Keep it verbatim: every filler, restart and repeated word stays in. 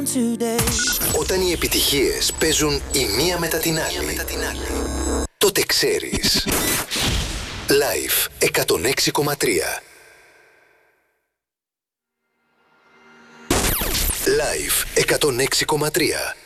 Όταν οι επιτυχίες παίζουν η μία μετά την άλλη, τότε ξέρεις. Live εκατόν έξι κόμμα τρία. Live εκατόν έξι κόμμα τρία.